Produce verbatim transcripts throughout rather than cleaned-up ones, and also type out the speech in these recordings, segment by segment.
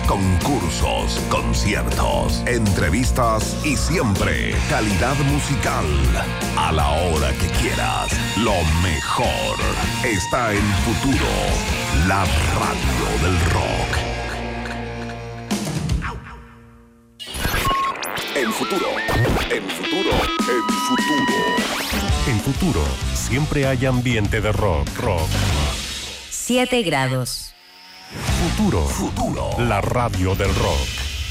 concursos, conciertos, entrevistas y siempre calidad musical. A la hora que quieras, lo mejor está en Futuro, la radio del rock. En Futuro, en Futuro, en Futuro. En Futuro, siempre hay ambiente de rock, rock. siete grados. Futuro, Futuro, la radio del rock.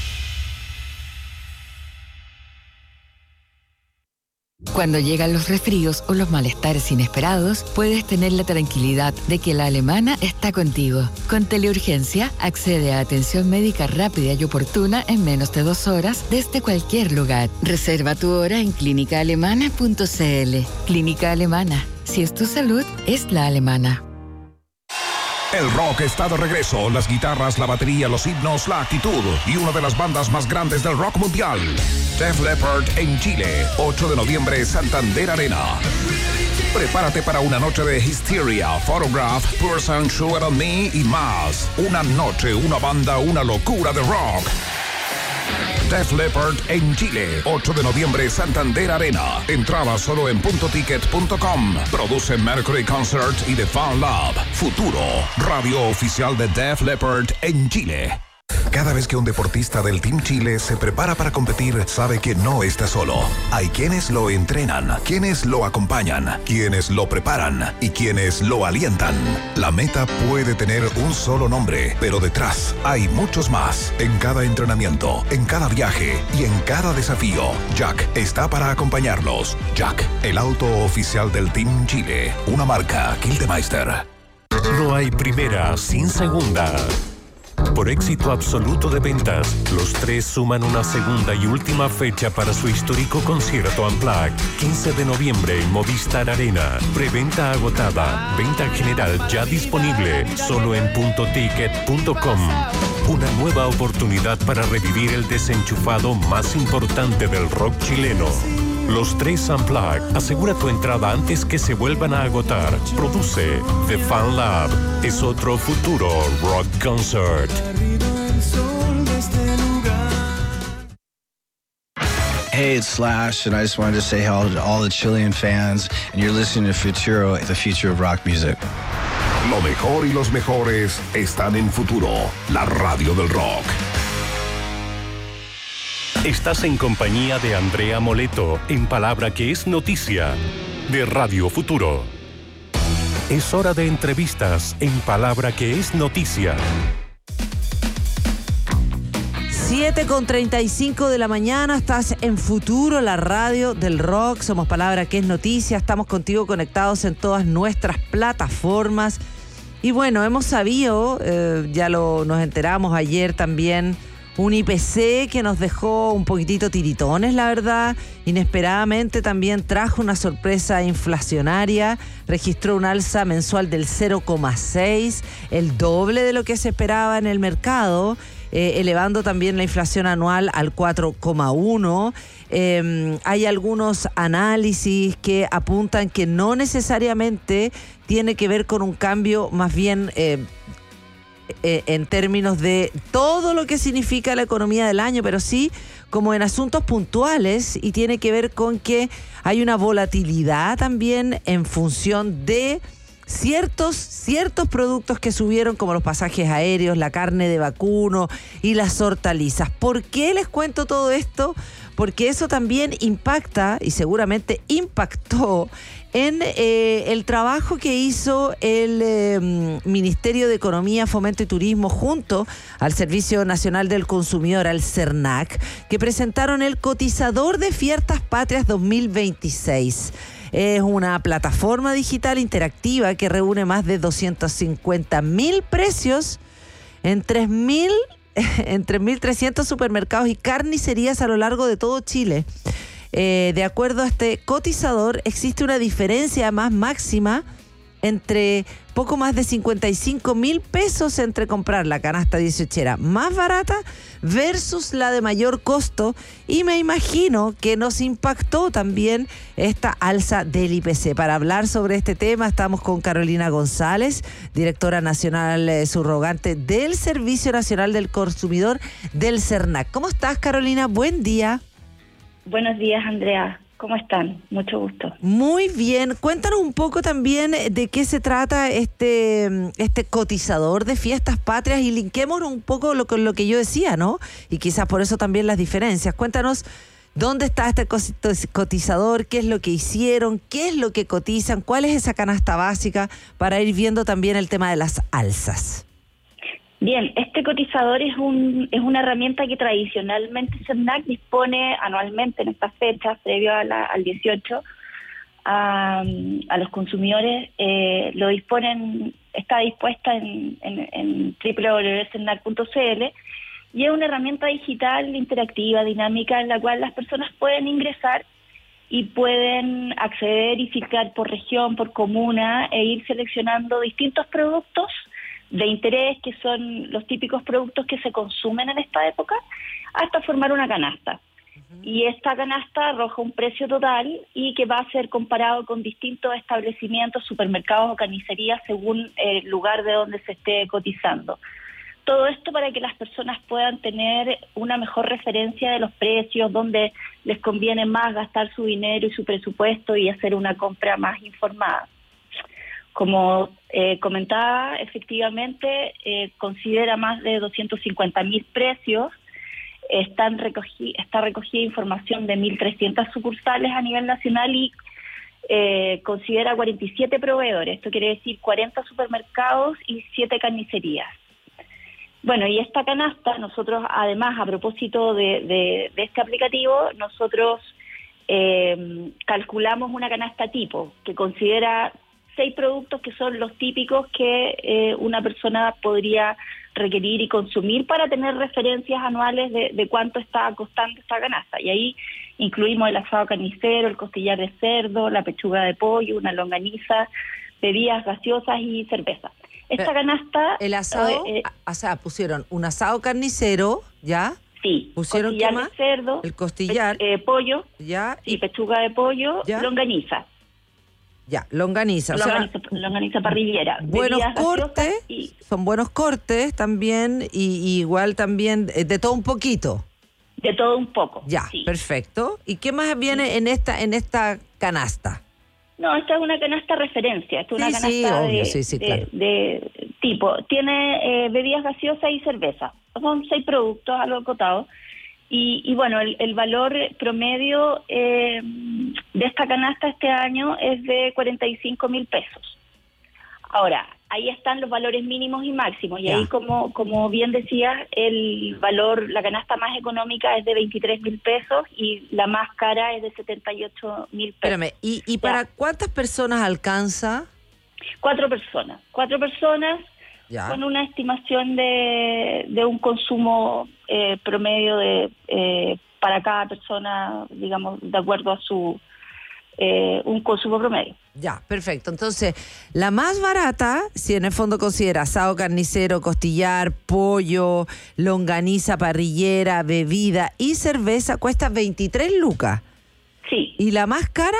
Cuando llegan los resfríos o los malestares inesperados, puedes tener la tranquilidad de que la alemana está contigo. Con Teleurgencia, accede a atención médica rápida y oportuna en menos de dos horas desde cualquier lugar. Reserva tu hora en clínica alemana punto c l. Clínica Alemana. Si es tu salud, es la alemana. El rock está de regreso, las guitarras, la batería, los himnos, la actitud y una de las bandas más grandes del rock mundial. Def Leppard en Chile, ocho de noviembre, Santander Arena. Prepárate para una noche de Hysteria, Photograph, Person, Sugar on Me y más. Una noche, una banda, una locura de rock. Def Leppard en Chile, ocho de noviembre, Santander Arena. Entrada solo en punto ticket punto com. Produce Mercury Concert y The Fan Lab. Futuro, radio oficial de Def Leppard en Chile. Cada vez que un deportista del Team Chile se prepara para competir, sabe que no está solo. Hay quienes lo entrenan, quienes lo acompañan, quienes lo preparan y quienes lo alientan. La meta puede tener un solo nombre, pero detrás hay muchos más. En cada entrenamiento, en cada viaje y en cada desafío, Jack está para acompañarlos. Jack, el auto oficial del Team Chile, una marca Gildemeister. No hay primera sin segunda. Por éxito absoluto de ventas, los tres suman una segunda y última fecha para su histórico concierto Unplugged, quince de noviembre en Movistar Arena. Preventa agotada, venta general ya disponible, solo en punto ticket punto com. Una nueva oportunidad para revivir el desenchufado más importante del rock chileno. Los tres Unplugged. Asegura tu entrada antes que se vuelvan a agotar. Produce The Fan Lab. Es otro Futuro Rock Concert. Hey, it's Slash, and I just wanted to say hello to all the Chilean fans, and you're listening to Futuro, the future of rock music. Lo mejor y los mejores están en Futuro, la radio del rock. Estás en compañía de Andrea Moleto, en Palabra que es Noticia, de Radio Futuro. Es hora de entrevistas en Palabra que es Noticia. siete con treinta y cinco de la mañana, estás en Futuro, la radio del rock. Somos Palabra que es Noticia, estamos contigo conectados en todas nuestras plataformas. Y bueno, hemos sabido, eh, ya lo nos enteramos ayer también, un I P C que nos dejó un poquitito tiritones, la verdad. Inesperadamente también trajo una sorpresa inflacionaria. Registró un alza mensual del cero coma seis, el doble de lo que se esperaba en el mercado, eh, elevando también la inflación anual al cuatro coma uno. Eh, hay algunos análisis que apuntan que no necesariamente tiene que ver con un cambio, más bien Eh, Eh, en términos de todo lo que significa la economía del año, pero sí como en asuntos puntuales, y tiene que ver con que hay una volatilidad también en función de ciertos, ciertos productos que subieron, como los pasajes aéreos, la carne de vacuno y las hortalizas. ¿Por qué les cuento todo esto? Porque eso también impacta, y seguramente impactó, en eh, el trabajo que hizo el eh, Ministerio de Economía, Fomento y Turismo junto al Servicio Nacional del Consumidor, al CERNAC, que presentaron el Cotizador de Fiestas Patrias dos mil veintiséis. Es una plataforma digital interactiva que reúne más de doscientos cincuenta mil precios en tres mil en tres mil trescientos supermercados y carnicerías a lo largo de todo Chile. Eh, de acuerdo a este cotizador, existe una diferencia más máxima entre poco más de cincuenta y cinco mil pesos entre comprar la canasta dieciochera más barata versus la de mayor costo, y me imagino que nos impactó también esta alza del I P C. Para hablar sobre este tema estamos con Carolina González, directora nacional eh, subrogante del Servicio Nacional del Consumidor del CERNAC. ¿Cómo estás, Carolina? Buen día. Buenos días, Andrea. ¿Cómo están? Mucho gusto. Muy bien. Cuéntanos un poco también de qué se trata este este cotizador de fiestas patrias y linkémonos un poco lo, con lo que yo decía, ¿no? Y quizás por eso también las diferencias. Cuéntanos dónde está este cotizador, qué es lo que hicieron, qué es lo que cotizan, cuál es esa canasta básica, para ir viendo también el tema de las alzas. Bien, este cotizador es un es una herramienta que tradicionalmente CERNAC dispone anualmente en estas fechas, previo a la, al dieciocho, a, a los consumidores. Eh, lo disponen, está dispuesta en, en, en doble u doble u doble u punto cernac punto c l, y es una herramienta digital interactiva, dinámica, en la cual las personas pueden ingresar y pueden acceder y filtrar por región, por comuna, e ir seleccionando distintos productos de interés, que son los típicos productos que se consumen en esta época, hasta formar una canasta. Uh-huh. Y esta canasta arroja un precio total y que va a ser comparado con distintos establecimientos, supermercados o carnicerías según el lugar de donde se esté cotizando. Todo esto para que las personas puedan tener una mejor referencia de los precios, donde les conviene más gastar su dinero y su presupuesto y hacer una compra más informada. Como eh, comentaba, efectivamente eh, considera más de doscientos cincuenta mil precios, están recogí, está recogida información de mil trescientas sucursales a nivel nacional y eh, considera cuarenta y siete proveedores, esto quiere decir cuarenta supermercados y siete carnicerías. Bueno, y esta canasta, nosotros además, a propósito de, de, de este aplicativo, nosotros eh, calculamos una canasta tipo que considera seis productos que son los típicos que eh, una persona podría requerir y consumir para tener referencias anuales de, de cuánto está costando esta canasta. Y ahí incluimos el asado carnicero, el costillar de cerdo, la pechuga de pollo, una longaniza, bebidas gaseosas y cerveza. Esta canasta... El asado, eh, eh, o sea, pusieron un asado carnicero, ¿ya? Sí. ¿Pusieron costillar qué más? de cerdo, el costillar, pe- eh, pollo, ¿ya? Y pechuga de pollo, ¿ya? longaniza. Ya, longaniza. O Longaniza, sea, longaniza parrillera. Buenos bebidas cortes, gaseosas y... son buenos cortes también, y, y igual también eh, de todo un poquito. De todo un poco. Ya, sí. Perfecto. ¿Y qué más viene sí. en esta en esta canasta? No, esta es una canasta referencia, esta es sí, una canasta sí, de, obvio, sí, sí, de, claro. de tipo. Tiene eh, bebidas gaseosas y cerveza. Son seis productos, algo acotado. Y, y bueno, el, el valor promedio eh, de esta canasta este año es de cuarenta y cinco mil pesos. Ahora, ahí están los valores mínimos y máximos. Y yeah. ahí, como como bien decías, el valor, la canasta más económica es de veintitrés mil pesos y la más cara es de setenta y ocho mil pesos. Espérame, ¿y, y para yeah. cuántas personas alcanza? Cuatro personas. Cuatro personas yeah. con una estimación de, de un consumo eh, promedio de eh, para cada persona, digamos, de acuerdo a su... Eh, un consumo promedio. Ya, perfecto. Entonces, la más barata, si en el fondo considera asado carnicero, costillar, pollo, longaniza, parrillera, bebida y cerveza, cuesta veintitrés lucas. Sí. ¿Y la más cara?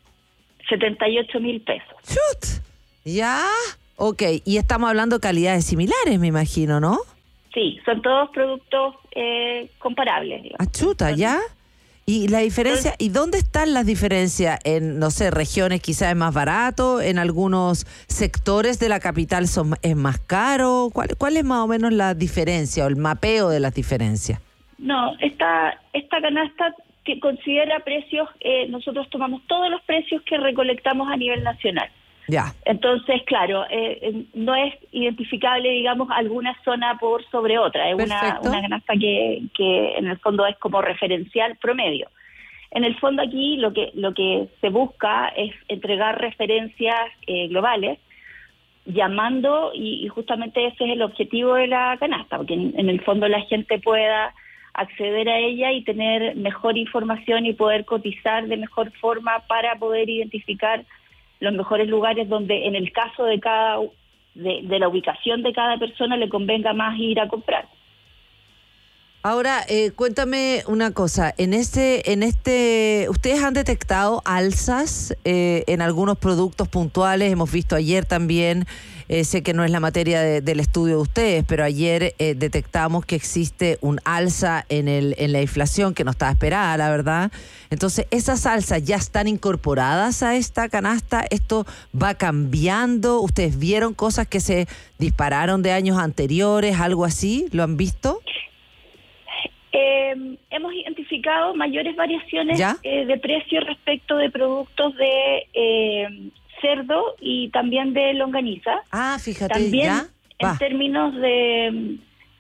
setenta y ocho mil pesos. ¡Chut! ¿Ya? Ok, y estamos hablando de calidades similares, me imagino, ¿no? Sí, son todos productos eh, comparables. Digamos. Ah, chuta, ¿ya? ¿Y la diferencia? ¿Y dónde están las diferencias? En, no sé, regiones quizás es más barato, en algunos sectores de la capital son es más caro. ¿Cuál, cuál es más o menos la diferencia o el mapeo de las diferencias? No, esta, esta canasta que considera precios, eh, nosotros tomamos todos los precios que recolectamos a nivel nacional. Ya. Entonces, claro, eh, no es identificable, digamos, alguna zona por sobre otra. Es una, una canasta que, que en el fondo es como referencial promedio. En el fondo aquí lo que lo que se busca es entregar referencias eh, globales, llamando, y, y justamente ese es el objetivo de la canasta, porque en, en el fondo la gente pueda acceder a ella y tener mejor información y poder cotizar de mejor forma para poder identificar los mejores lugares donde en el caso de cada de, de la ubicación de cada persona le convenga más ir a comprar. Ahora, eh, cuéntame una cosa, en este, en este, ¿ustedes han detectado alzas eh, en algunos productos puntuales? Hemos visto ayer también, eh, sé que no es la materia de, del estudio de ustedes, pero ayer eh, detectamos que existe un alza en el, en la inflación que no estaba esperada, la verdad. Entonces, ¿esas alzas ya están incorporadas a esta canasta? ¿Esto va cambiando? ¿Ustedes vieron cosas que se dispararon de años anteriores, algo así? ¿Lo han visto? Eh, hemos identificado mayores variaciones eh, de precio respecto de productos de eh, cerdo y también de longaniza. Ah, fíjate, también ¿ya? en Va. términos de,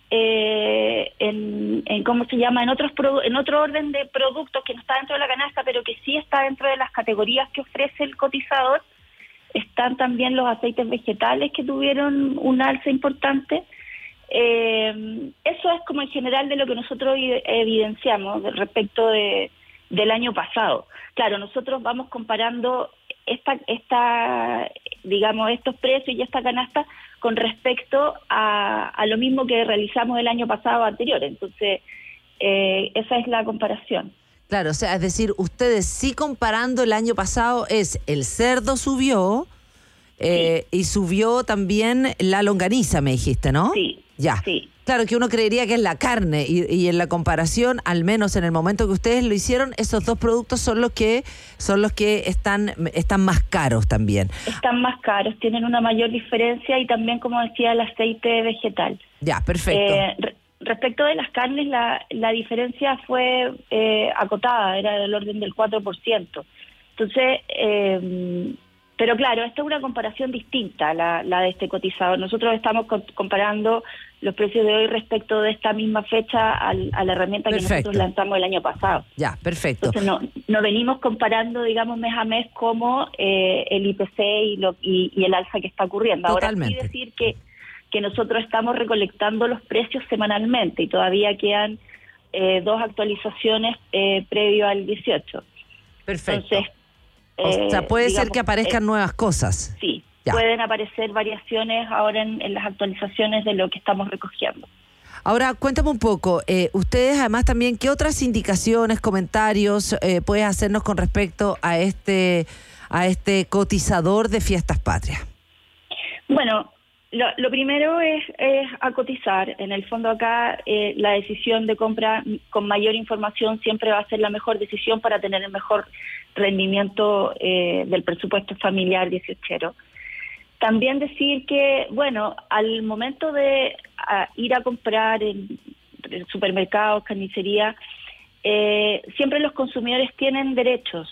eh, en, en cómo se llama, en otros produ- en otro orden de productos que no está dentro de la canasta, pero que sí está dentro de las categorías que ofrece el cotizador, están también los aceites vegetales que tuvieron un alza importante. Eh, eso es como en general de lo que nosotros evidenciamos respecto de, del año pasado. Claro, nosotros vamos comparando esta, esta, digamos, estos precios y esta canasta con respecto a, a lo mismo que realizamos el año pasado anterior. Entonces, eh, esa es la comparación. Claro, o sea, es decir, ustedes sí comparando el año pasado es el cerdo subió eh, sí. y subió también la longaniza, me dijiste, ¿no? Sí. Ya, sí. Claro que uno creería que es la carne y, y en la comparación, al menos en el momento que ustedes lo hicieron, esos dos productos son los que son los que están están más caros también. Están más caros, tienen una mayor diferencia y también, como decía, el aceite vegetal. Ya, perfecto. Eh, re- respecto de las carnes, la, la diferencia fue eh, acotada, era del orden del cuatro por ciento. Entonces, eh, pero claro, esta es una comparación distinta, la, la de este cotizador. Nosotros estamos co- comparando los precios de hoy respecto de esta misma fecha al, a la herramienta perfecto. que nosotros lanzamos el año pasado. Ya, perfecto. Entonces no, no venimos comparando, digamos, mes a mes como eh, el I P C y, lo, y, y el alza que está ocurriendo. Totalmente. Ahora sí decir que, que nosotros estamos recolectando los precios semanalmente y todavía quedan eh, dos actualizaciones eh, previo al dieciocho. Perfecto. Entonces, o sea, puede eh, digamos, ser que aparezcan eh, nuevas cosas. Sí. Ya. Pueden aparecer variaciones ahora en, en las actualizaciones de lo que estamos recogiendo. Ahora, cuéntame un poco, eh, ustedes además también, ¿qué otras indicaciones, comentarios eh, puedes hacernos con respecto a este a este cotizador de Fiestas Patrias? Bueno, lo, lo primero es, es a cotizar. En el fondo acá eh, la decisión de compra con mayor información siempre va a ser la mejor decisión para tener el mejor rendimiento eh, del presupuesto familiar dieciochero. También decir que, bueno, al momento de a, ir a comprar en, en supermercados, carnicería, eh, siempre los consumidores tienen derechos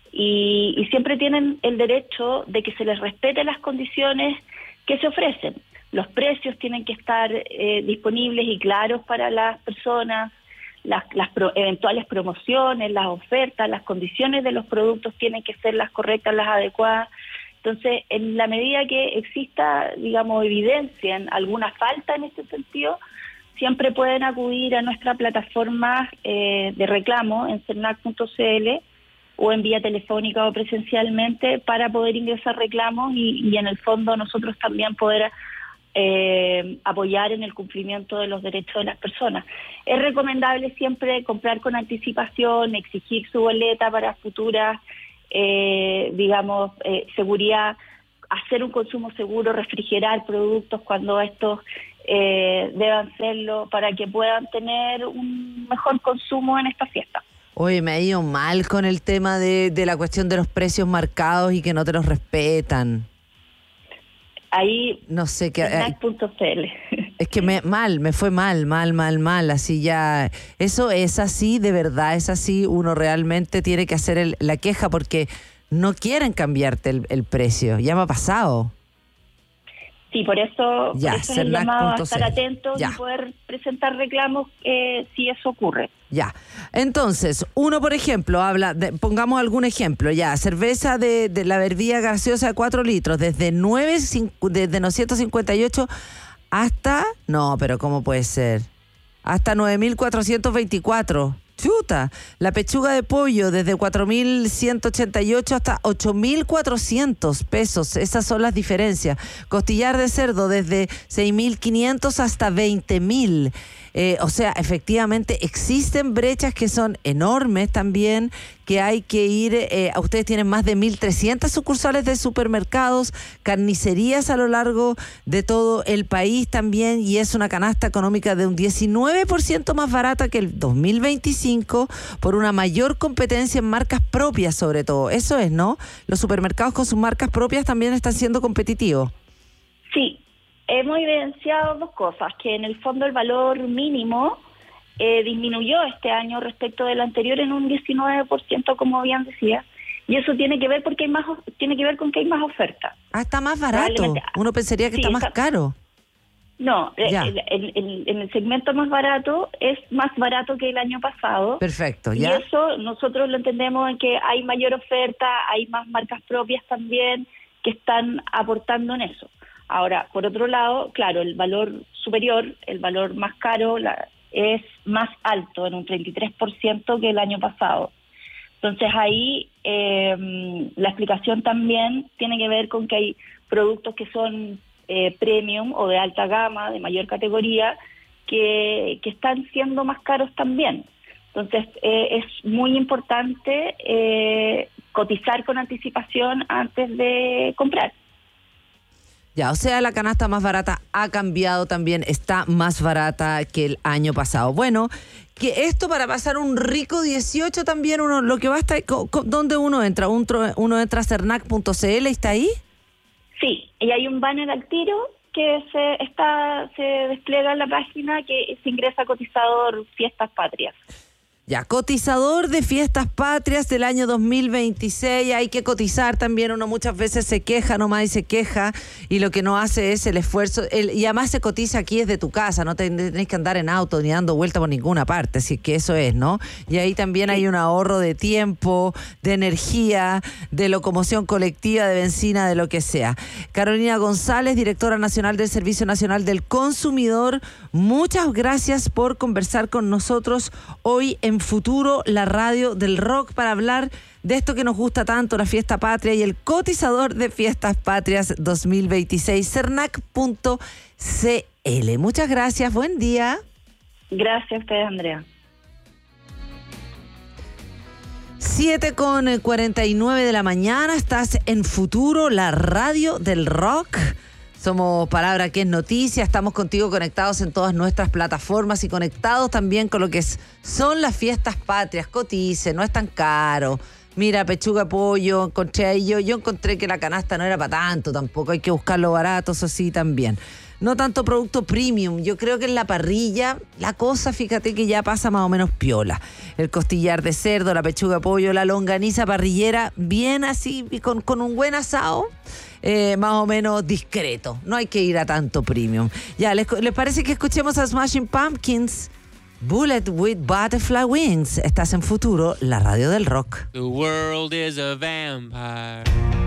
y, y siempre tienen el derecho de que se les respete las condiciones que se ofrecen. Los precios tienen que estar eh, disponibles y claros para las personas, las, las pro, eventuales promociones, las ofertas, las condiciones de los productos tienen que ser las correctas, las adecuadas. Entonces, en la medida que exista, digamos, evidencia en alguna falta en este sentido, siempre pueden acudir a nuestra plataforma eh, de reclamo en cernac punto c l o en vía telefónica o presencialmente para poder ingresar reclamos y, y en el fondo nosotros también poder eh, apoyar en el cumplimiento de los derechos de las personas. Es recomendable siempre comprar con anticipación, exigir su boleta para futuras Eh, digamos, eh, seguridad, hacer un consumo seguro, refrigerar productos cuando estos eh, deban serlo para que puedan tener un mejor consumo en esta fiesta. Oye, me ha ido mal con el tema de, de la cuestión de los precios marcados y que no te los respetan. Ahí, no sé qué. cernac punto c l. Es que me mal, me fue mal, mal, mal, mal, así ya. Eso es así, de verdad, es así. Uno realmente tiene que hacer el, la queja porque no quieren cambiarte el, el precio. Ya me ha pasado. Sí, por eso, ya, por eso es el llamado a estar atentos ya. y poder presentar reclamos eh, si eso ocurre. Ya. Entonces, uno, por ejemplo, habla, de, pongamos algún ejemplo, ya, cerveza de, de la bebida gaseosa de cuatro litros, desde nueve, desde novecientos cincuenta y ocho hasta, no, pero ¿cómo puede ser? Hasta nueve mil cuatrocientos veinticuatro. Chuta, la pechuga de pollo desde cuatro mil ciento ochenta y ocho hasta ocho mil cuatrocientos pesos. Esas son las diferencias. Costillar de cerdo desde seis mil quinientos hasta veinte mil. Eh, o sea, efectivamente existen brechas que son enormes también, que hay que ir, eh, ustedes tienen más de mil trescientas sucursales de supermercados, carnicerías a lo largo de todo el país también, y es una canasta económica de un diecinueve por ciento más barata que el dos mil veinticinco por una mayor competencia en marcas propias sobre todo. Eso es, ¿no? Los supermercados con sus marcas propias también están siendo competitivos. Sí. Hemos evidenciado dos cosas, que en el fondo el valor mínimo eh, disminuyó este año respecto del anterior en un diecinueve por ciento, como bien decía, y eso tiene que ver porque hay más tiene que ver con que hay más oferta. Ah, está más barato. Uno pensaría que sí, está más está, caro. No, el, el, el, en el segmento más barato es más barato que el año pasado. Perfecto, ya. Y eso nosotros lo entendemos en que hay mayor oferta, hay más marcas propias también que están aportando en eso. Ahora, por otro lado, claro, el valor superior, el valor más caro, la, es más alto, en un treinta y tres por ciento que el año pasado. Entonces ahí eh, la explicación también tiene que ver con que hay productos que son eh, premium o de alta gama, de mayor categoría, que, que están siendo más caros también. Entonces eh, es muy importante eh, cotizar con anticipación antes de comprar. Ya, o sea, la canasta más barata ha cambiado también, está más barata que el año pasado. Bueno, que esto para pasar un rico dieciocho también, uno lo que basta, ¿dónde uno entra? ¿Uno entra a cernac punto c l y está ahí? Sí, y hay un banner al tiro que se está se despliega en la página, que se ingresa a cotizador Fiestas Patrias. Ya, cotizador de Fiestas Patrias del año dos mil veintiséis, hay que cotizar también, uno muchas veces se queja nomás y se queja y lo que no hace es el esfuerzo, el, y además se cotiza aquí desde tu casa, no tenés que andar en auto ni dando vuelta por ninguna parte, así que eso es, ¿no? Y ahí también hay un ahorro de tiempo, de energía, de locomoción colectiva, de benzina, de lo que sea. Carolina González, directora nacional del Servicio Nacional del Consumidor, muchas gracias por conversar con nosotros hoy en Futuro, la radio del rock, para hablar de esto que nos gusta tanto, la fiesta patria y el cotizador de Fiestas Patrias dos mil veintiséis, cernac punto c l. Muchas gracias, buen día. Gracias a ustedes, Andrea. siete con cuarenta y nueve de la mañana, estás en Futuro, la radio del rock. Somos Palabra que es Noticia, estamos contigo conectados en todas nuestras plataformas y conectados también con lo que es, son las Fiestas Patrias. Cotice, no es tan caro. Mira, pechuga de pollo, encontré ahí yo, yo encontré que la canasta no era para tanto tampoco, hay que buscarlo barato, eso sí también. No tanto producto premium, yo creo que en la parrilla la cosa, fíjate que ya pasa más o menos piola. El costillar de cerdo, la pechuga de pollo, la longaniza parrillera, bien así, con, con un buen asado. Eh, más o menos discreto, no hay que ir a tanto premium. Ya, ¿les, les parece que escuchemos a Smashing Pumpkins? Bullet with Butterfly Wings. Estás en Futuro, la radio del rock. The world is a vampire.